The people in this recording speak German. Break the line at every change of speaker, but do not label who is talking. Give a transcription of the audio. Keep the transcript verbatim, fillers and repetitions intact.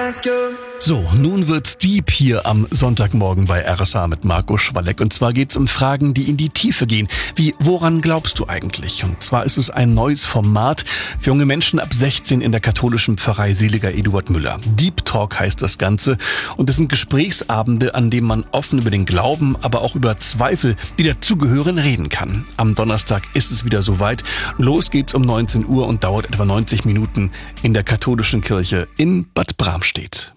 So, nun wird's deep hier am Sonntagmorgen bei R S A mit Marco Schwalleck. Und zwar geht's um Fragen, die in die Tiefe gehen. Wie, woran glaubst du eigentlich? Und zwar ist es ein neues Format für junge Menschen ab sechzehn in der katholischen Pfarrei Seliger Eduard Müller. Deep Talk heißt das Ganze. Und es sind Gesprächsabende, an denen man offen über den Glauben, aber auch über Zweifel, die dazugehören, reden kann. Am Donnerstag ist es wieder soweit. Los geht's um neunzehn Uhr und dauert etwa neunzig Minuten in der katholischen Kirche in Bad Bramstedt.